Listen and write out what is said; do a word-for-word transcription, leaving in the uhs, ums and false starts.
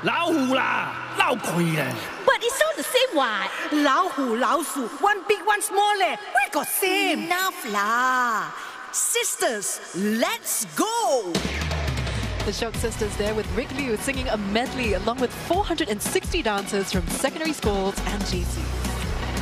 老虎啦，老亏咧。 But it's all the same what? 老虎老鼠 one big one small 咧 ，we got same. Enough lah. Sisters, let's go! The Shock Sisters there with Rick Liu singing a medley along with four hundred sixty dancers from secondary schools and G C.